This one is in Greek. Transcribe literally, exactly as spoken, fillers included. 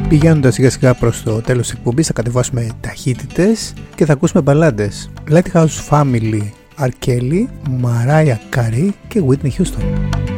Πηγαίνοντας σιγά σιγά προς το τέλος της εκπομπής θα κατεβάσουμε ταχύτητες και θα ακούσουμε μπαλάντες. Lighthouse Family, R. Kelly, Mariah Carey και Whitney Houston.